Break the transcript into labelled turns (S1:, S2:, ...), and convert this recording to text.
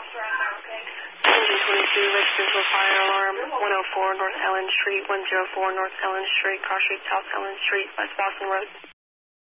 S1: 22, registered fire alarm, 104 North Ellen Street, 104 North Ellen Street, Cross Street, South Ellen Street, West Boston Road.